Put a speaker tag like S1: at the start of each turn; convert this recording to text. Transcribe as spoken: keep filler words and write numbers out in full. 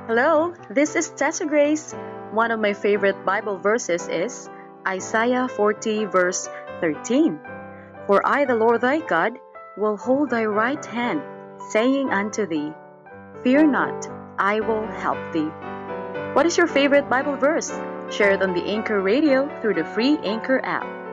S1: Hello, this is Tessa Grace. One of my favorite Bible verses is Isaiah forty, verse thirteen. For I, the Lord thy God, will hold thy right hand, saying unto thee, Fear not, I will help thee. What is your favorite Bible verse? Share it on the Anchor Radio through the free Anchor app.